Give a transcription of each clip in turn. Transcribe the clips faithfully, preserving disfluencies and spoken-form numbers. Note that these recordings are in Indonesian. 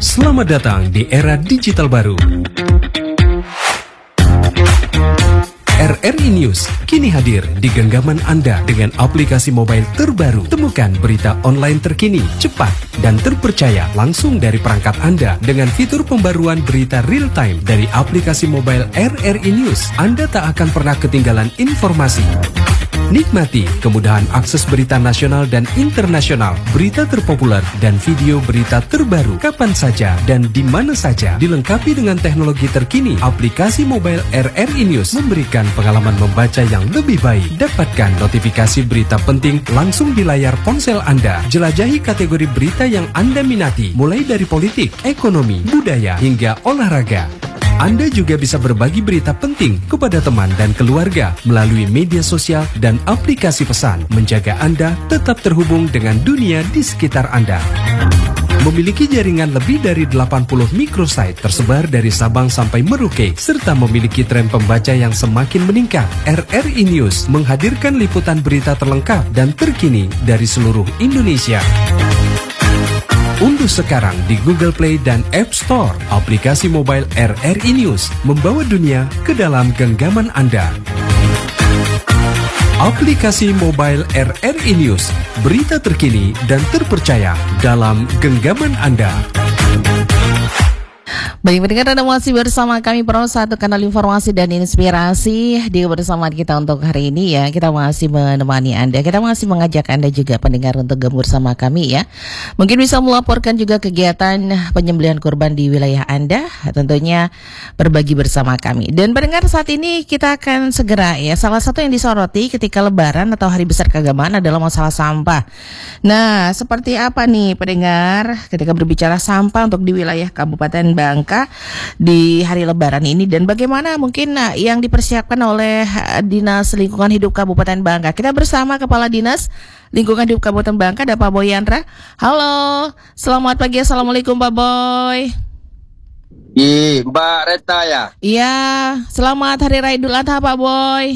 Selamat datang di era digital baru. R R I News kini hadir di genggaman Anda dengan aplikasi mobile terbaru. Temukan berita online terkini, cepat, dan terpercaya langsung dari perangkat Anda dengan fitur pembaruan berita real time dari aplikasi mobile R R I News. Anda tak akan pernah ketinggalan informasi. Nikmati kemudahan akses berita nasional dan internasional, berita terpopuler, dan video berita terbaru kapan saja dan di mana saja. Dilengkapi dengan teknologi terkini, aplikasi mobile R R I News memberikan pengalaman membaca yang lebih baik. Dapatkan notifikasi berita penting langsung di layar ponsel Anda. Jelajahi kategori berita yang Anda minati, mulai dari politik, ekonomi, budaya, hingga olahraga. Anda juga bisa berbagi berita penting kepada teman dan keluarga melalui media sosial dan aplikasi pesan, menjaga Anda tetap terhubung dengan dunia di sekitar Anda. Memiliki jaringan lebih dari delapan puluh microsite tersebar dari Sabang sampai Merauke, serta memiliki tren pembaca yang semakin meningkat. R R I News menghadirkan liputan berita terlengkap dan terkini dari seluruh Indonesia. Unduh sekarang di Google Play dan App Store aplikasi mobile R R I News, membawa dunia ke dalam genggaman Anda. Aplikasi mobile R R I News, berita terkini dan terpercaya dalam genggaman Anda. Baik, pendengar, Anda masih bersama kami Pro satu kanal informasi dan inspirasi di kebersamaan kita untuk hari ini ya. Kita masih menemani Anda, kita masih mengajak Anda juga pendengar untuk gabung bersama kami ya. Mungkin bisa melaporkan juga kegiatan penyembelihan kurban di wilayah Anda, tentunya berbagi bersama kami. Dan pendengar, saat ini kita akan segera ya, salah satu yang disoroti ketika lebaran atau hari besar keagamaan adalah masalah sampah. Nah, seperti apa nih pendengar ketika berbicara sampah untuk di wilayah Kabupaten Bangka di hari lebaran ini, dan bagaimana mungkin uh, yang dipersiapkan oleh uh, Dinas Lingkungan Hidup Kabupaten Bangka. Kita bersama Kepala Dinas Lingkungan Hidup Kabupaten Bangka, ada Pak Boy Yandra. Halo, selamat pagi, assalamualaikum Pak Boy. Iya, Mbak Reta ya. Iya, selamat Hari Raya Idul Adha Pak Boy.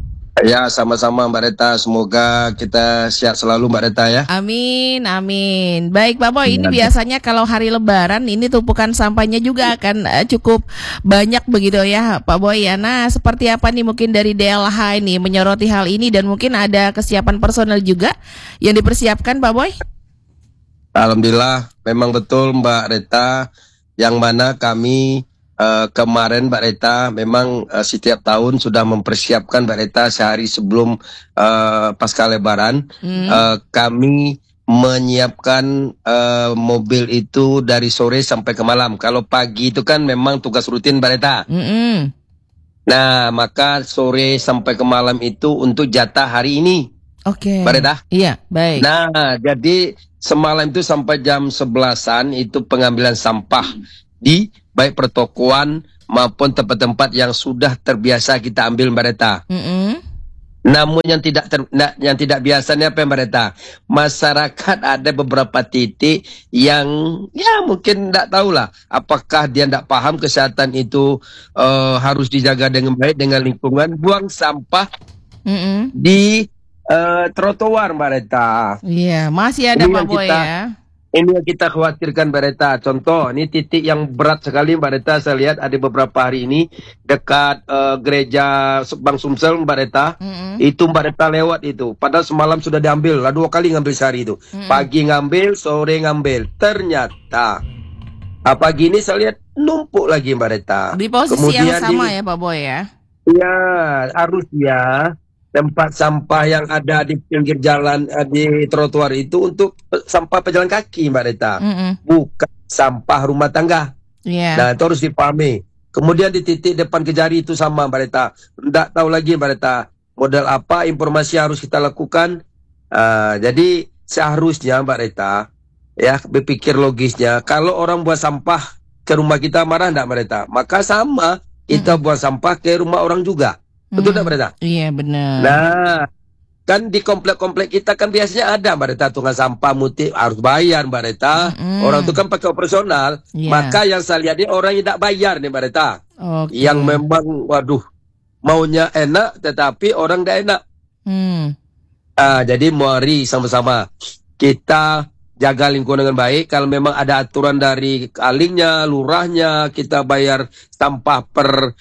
Ya, sama-sama Mbak Reta. Semoga kita sehat selalu Mbak Reta ya. Amin, amin. Baik Pak Boy, ini Ya. biasanya kalau hari lebaran ini tumpukan sampahnya juga akan uh, cukup banyak begitu ya Pak Boy ya. Nah, seperti apa nih mungkin dari D L H ini menyoroti hal ini, dan mungkin ada kesiapan personel juga yang dipersiapkan Pak Boy? Alhamdulillah, memang betul Mbak Reta, yang mana kami Uh, kemarin Mbak Reta memang uh, setiap tahun sudah mempersiapkan Mbak Reta sehari sebelum uh, pasca Lebaran. hmm. uh, kami menyiapkan uh, mobil itu dari sore sampai ke malam. Kalau pagi itu kan memang tugas rutin Mbak Reta. Mm-hmm. Nah, maka sore sampai ke malam itu untuk jatah hari ini. Oke. Mbak Reta? Iya, baik. Nah, jadi semalam itu sampai jam sebelasan itu pengambilan sampah di baik pertokoan maupun tempat-tempat yang sudah terbiasa kita ambil Mbak Reta. Mm-hmm. Namun yang tidak ter, na, yang tidak biasanya apa Mbak Reta? Masyarakat ada beberapa titik yang ya mungkin tidak tahulah apakah dia tidak paham kesehatan itu uh, harus dijaga dengan baik dengan lingkungan, buang sampah mm-hmm. di uh, trotoar Mbak Reta. Iya, masih ada Ini Pak Boy kita, ya. Ini yang kita khawatirkan Mbak Reta. Contoh, ini titik yang berat sekali Mbak Reta. Saya lihat ada beberapa hari ini dekat uh, gereja Bang Sumsel Mbak Reta. Mm-hmm. Itu Mbak Reta lewat itu. Padahal semalam sudah diambil. Lah dua kali ngambil sehari itu. Mm-hmm. Pagi ngambil, sore ngambil. Ternyata ah, pagi ini saya lihat numpuk lagi Mbak Reta. Di posisi Kemudian yang sama di, ya Pak Boy ya? Ya, harus ya. Tempat sampah yang ada di pinggir jalan, di trotoar itu untuk sampah pejalan kaki Mbak Reta, mm-hmm. bukan sampah rumah tangga. Yeah. Nah, itu harus dipahami. Kemudian di titik depan Kejari itu sama Mbak Reta. Tidak tahu lagi Mbak Reta model apa informasi harus kita lakukan. Uh, jadi seharusnya Mbak Reta ya berpikir logisnya. Kalau orang buang sampah ke rumah kita marah enggak Mbak Reta? Maka sama kita mm-hmm. buang sampah ke rumah orang juga. Betul tak Mbak Reta? Iya benar. Nah, kan di komplek-komplek kita kan biasanya ada Mbak Reta tukang sampah muti harus bayar Mbak Reta. Mm. Orang itu kan pakai operasional. Yeah. Maka yang saya lihat ini orang yang tidak bayar nih Mbak Reta. Okay. Yang memang waduh maunya enak tetapi orang tidak enak. Mm. Ah, jadi mari sama-sama kita jaga lingkungan dengan baik. Kalau memang ada aturan dari kalingnya, lurahnya, kita bayar sampah per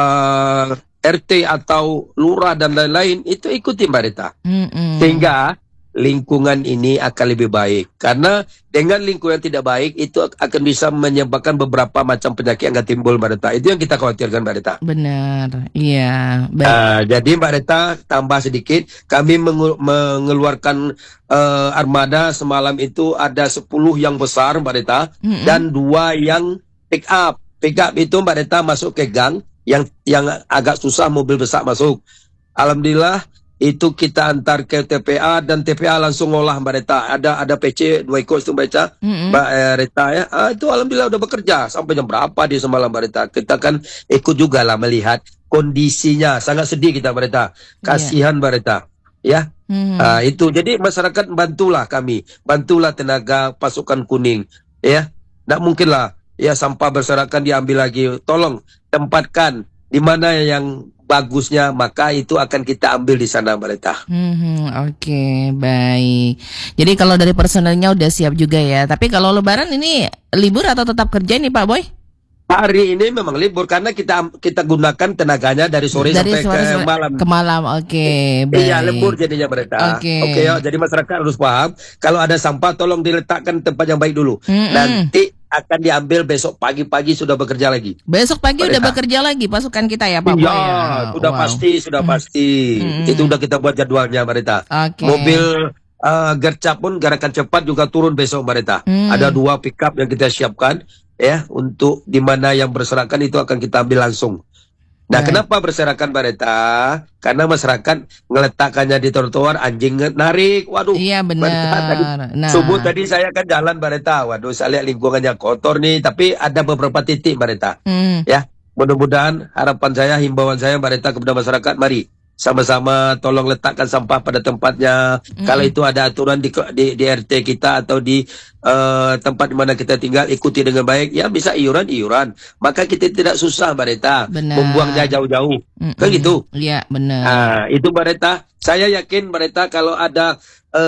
uh, R T atau lurah dan lain-lain, itu ikuti Mbak Rita. Mm-mm. Sehingga lingkungan ini akan lebih baik. Karena dengan lingkungan tidak baik, itu akan bisa menyebabkan beberapa macam penyakit yang akan timbul Mbak Rita. Itu yang kita khawatirkan Mbak Rita. Benar, iya. Uh, jadi Mbak Rita, tambah sedikit, kami mengul- mengeluarkan uh, armada semalam itu ada sepuluh yang besar Mbak Rita, mm-hmm. dan dua yang pick up. Pick up itu Mbak Rita masuk ke gang, yang yang agak susah mobil besar masuk. Alhamdulillah itu kita antar ke T P A dan T P A langsung ngolah Mbak Rita. Ada ada P C dua ekor itu Mbak Rita, mm-hmm. Mbak eh, Rita ya. Ah, itu alhamdulillah udah bekerja sampai jam berapa di semalam Mbak Rita. Kita kan ikut juga lah melihat kondisinya. Sangat sedih kita Mbak Rita. Kasihan yeah. Mbak Rita. Ya. Mm-hmm. Ah, itu jadi masyarakat bantulah kami, bantulah tenaga pasukan kuning. Ya. Nggak mungkin lah ya sampah berserakan diambil lagi. Tolong tempatkan di mana yang bagusnya, maka itu akan kita ambil di sana Mbak Rita. Hmm, Oke, okay, baik. Jadi kalau dari personelnya udah siap juga ya. Tapi kalau Lebaran ini libur atau tetap kerja nih Pak Boy? Hari ini memang libur karena kita kita gunakan tenaganya dari sore dari sampai sore, ke sore, malam. Ke malam, oke. Okay, baik. Iya, libur jadinya Mbak Rita. Oke, okay. okay, ya. Jadi masyarakat harus paham. Kalau ada sampah, tolong diletakkan tempat yang baik dulu. Mm-mm. Nanti akan diambil besok pagi-pagi sudah bekerja lagi. Besok pagi Mbak udah Rita. Bekerja lagi pasukan kita ya Pak Boy? Iya, ya? sudah wow. pasti, sudah mm. pasti. Mm. Itu udah kita buat jadwalnya Mbak Rita. Okay. Mobil uh, gercap pun gerakan cepat juga turun besok Mbak Rita. Mm. Ada dua pickup yang kita siapkan ya untuk di mana yang berserakan itu akan kita ambil langsung. Nah, right. Kenapa berserakan Mbak Rita? Karena masyarakat ngeletakkannya di trotoar, anjing narik. Waduh. Iya benar. Tadi, nah. Subuh tadi saya kan jalan Mbak Rita. Waduh, saya lihat lingkungannya kotor nih. Tapi ada beberapa titik Mbak Rita. Mm. Ya, mudah-mudahan harapan saya, himbauan saya Mbak Rita kepada masyarakat, mari sama-sama tolong letakkan sampah pada tempatnya. Mm. Kalau itu ada aturan di, di, di R T kita atau di uh, tempat di mana kita tinggal, ikuti dengan baik. Ya bisa iuran-iuran. Maka kita tidak susah Mbak Rita membuangnya jauh-jauh. Mm-mm. Kan gitu? Iya benar. Nah, itu Mbak Rita. Saya yakin Mbak Rita kalau ada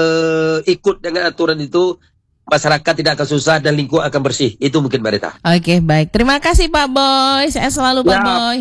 uh, ikut dengan aturan itu, masyarakat tidak akan susah dan lingkungan akan bersih. Itu mungkin Mbak Rita. Oke, baik. Terima kasih Pak Boy. Saya selalu Pak ya. Boy.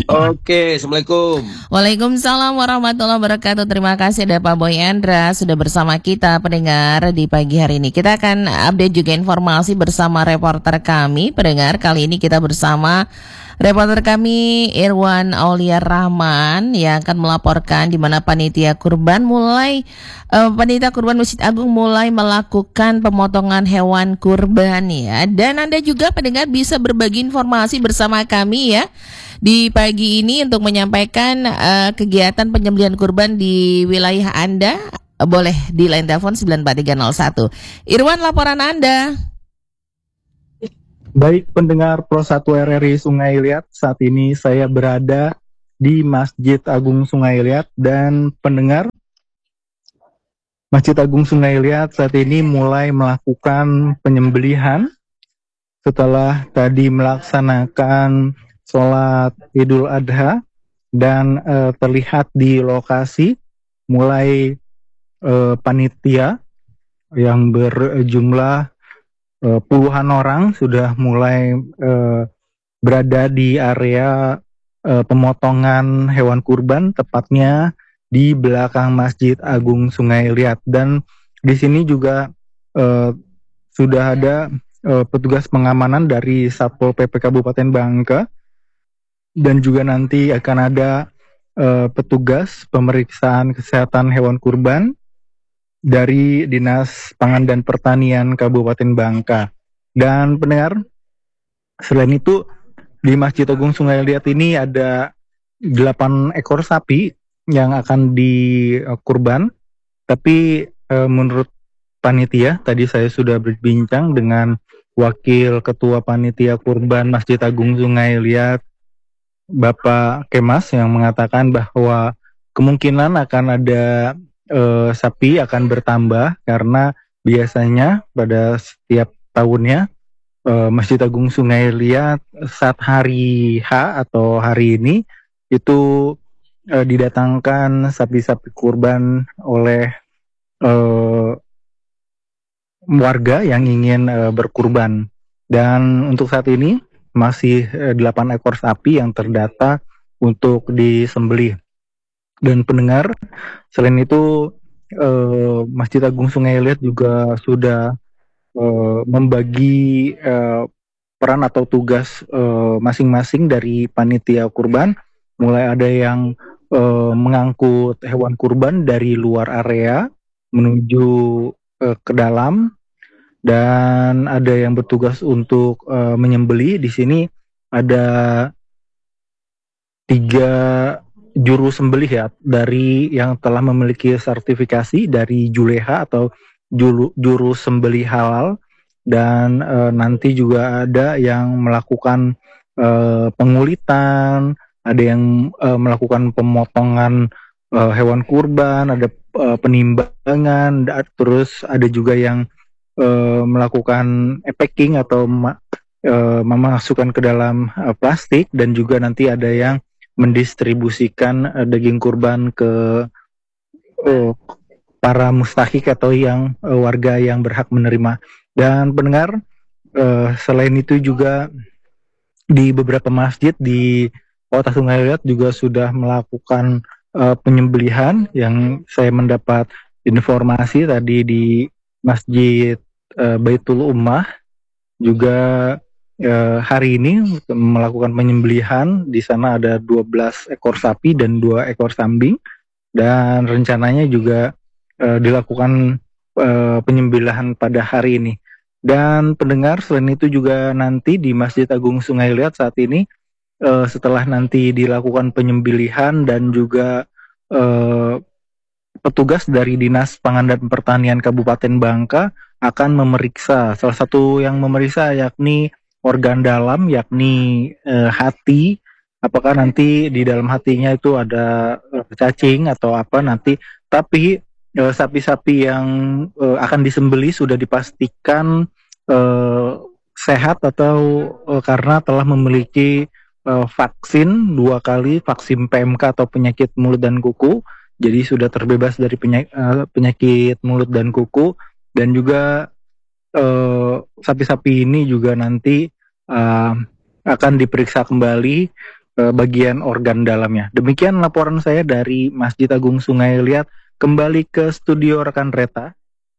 Oke, Assalamualaikum. Waalaikumsalam warahmatullahi wabarakatuh. Terima kasih ada Pak Boy Andra sudah bersama kita pendengar di pagi hari ini. Kita akan update juga informasi bersama reporter kami. Pendengar, kali ini kita bersama reporter kami Irwan Aulia Rahman yang akan melaporkan di mana panitia kurban mulai uh, panitia kurban Masjid Agung mulai melakukan pemotongan hewan kurban ya. Dan Anda juga pendengar bisa berbagi informasi bersama kami ya di pagi ini untuk menyampaikan uh, kegiatan penyembelihan kurban di wilayah Anda. Boleh di line telepon sembilan empat tiga nol satu. Irwan, laporan Anda. Baik pendengar Pro satu R R I Sungai Liat, saat ini saya berada di Masjid Agung Sungai Liat dan pendengar Masjid Agung Sungai Liat saat ini mulai melakukan penyembelihan setelah tadi melaksanakan sholat Idul Adha dan uh, terlihat di lokasi mulai uh, panitia yang berjumlah uh, puluhan orang sudah mulai uh, berada di area uh, pemotongan hewan kurban, tepatnya di belakang Masjid Agung Sungai Liat. Dan di sini juga uh, sudah ada uh, petugas pengamanan dari Satpol P P Kabupaten Bangka. Dan juga nanti akan ada uh, petugas pemeriksaan kesehatan hewan kurban dari Dinas Pangan dan Pertanian Kabupaten Bangka. Dan pendengar, selain itu di Masjid Agung Sungai Liat ini ada delapan ekor sapi yang akan dikurban. Tapi uh, menurut panitia, tadi saya sudah berbincang dengan Wakil Ketua Panitia Kurban Masjid Agung Sungai Liat, Bapak Kemas, yang mengatakan bahwa kemungkinan akan ada e, sapi akan bertambah karena biasanya pada setiap tahunnya e, Masjid Agung Sungai Liat saat hari H atau hari ini itu e, didatangkan sapi-sapi kurban oleh e, warga yang ingin uh, berkurban. Dan untuk saat ini masih uh, delapan ekor sapi yang terdata untuk disembelih. Dan pendengar, selain itu uh, Masjid Agung Sungai Liat juga sudah uh, membagi uh, peran atau tugas uh, masing-masing dari panitia kurban. Mulai ada yang uh, mengangkut hewan kurban dari luar area menuju uh, ke dalam, dan ada yang bertugas untuk uh, menyembelih. Di sini ada tiga juru sembelih ya, dari yang telah memiliki sertifikasi dari Juleha atau juru, juru sembelih halal, dan e, nanti juga ada yang melakukan e, pengulitan, ada yang e, melakukan pemotongan e, hewan kurban, ada e, penimbangan, da, terus ada juga yang e, melakukan packing atau ma, e, memasukkan ke dalam e, plastik, dan juga nanti ada yang mendistribusikan uh, daging kurban ke uh, para mustahik atau yang uh, warga yang berhak menerima. Dan pendengar, uh, selain itu juga di beberapa masjid di Kota Sungai Liat juga sudah melakukan uh, penyembelihan. Yang saya mendapat informasi tadi di Masjid uh, Baitul Ummah juga Eh, hari ini melakukan penyembelihan. Di sana ada dua belas ekor sapi dan dua ekor kambing, dan rencananya juga eh, dilakukan eh, penyembelihan pada hari ini. Dan pendengar, selain itu juga nanti di Masjid Agung Sungai Liat saat ini eh, setelah nanti dilakukan penyembelihan dan juga eh, petugas dari Dinas Pangan dan Pertanian Kabupaten Bangka akan memeriksa, salah satu yang memeriksa yakni organ dalam, yakni e, hati. Apakah nanti di dalam hatinya itu ada e, cacing atau apa nanti. Tapi e, sapi-sapi yang e, akan disembelih sudah dipastikan e, sehat atau e, karena telah memiliki e, vaksin dua kali, vaksin P M K atau penyakit mulut dan kuku. Jadi sudah terbebas dari penyakit, e, penyakit mulut dan kuku. Dan juga Uh, sapi-sapi ini juga nanti uh, akan diperiksa kembali uh, bagian organ dalamnya. Demikian laporan saya dari Masjid Agung Sungai Liat. Kembali ke studio rekan Reta.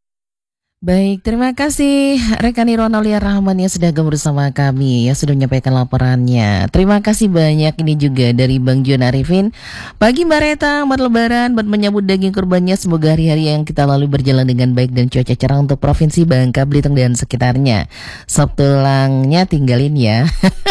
Baik, terima kasih rekan Irwan Aulia Rahman yang sudah gabung bersama kami, ya sudah menyampaikan laporannya. Terima kasih banyak ini juga dari Bang Jon Arifin. Pagi Mbak Reta, selamat Lebaran, buat menyambut daging kurbannya. Semoga hari-hari yang kita lalui berjalan dengan baik dan cuaca cerah untuk Provinsi Bangka Belitung dan sekitarnya. Sop tulangnya tinggalin ya.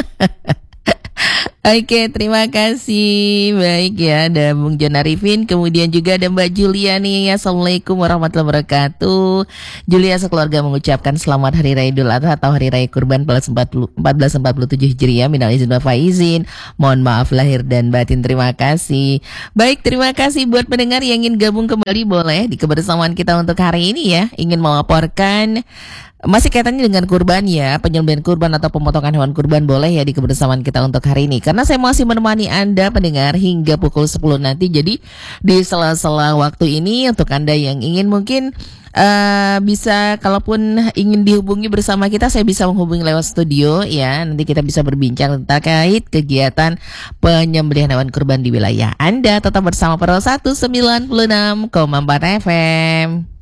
Oke, terima kasih. Baik ya, ada Bung Jon Arifin. Kemudian juga ada Mbak Julia nih. Assalamualaikum warahmatullahi wabarakatuh. Julia sekeluarga mengucapkan selamat Hari Raya Idul Adha atau Hari Raya Kurban empat belas empat puluh tujuh Hijriah. Minal izin wal faizin. Mohon maaf lahir dan batin. Terima kasih. Baik, terima kasih buat pendengar yang ingin gabung kembali, boleh di kebersamaan kita untuk hari ini ya. Ingin melaporkan masih kaitannya dengan kurban ya, penyembelihan kurban atau pemotongan hewan kurban, boleh ya di kebersamaan kita untuk hari ini. Karena saya masih menemani Anda pendengar hingga pukul sepuluh nanti. Jadi di sela-sela waktu ini untuk Anda yang ingin mungkin uh, bisa, kalaupun ingin dihubungi bersama kita, saya bisa menghubungi lewat studio ya. Nanti kita bisa berbincang terkait kegiatan penyembelihan hewan kurban di wilayah Anda. Tetap bersama Pro seratus sembilan puluh enam koma empat F M.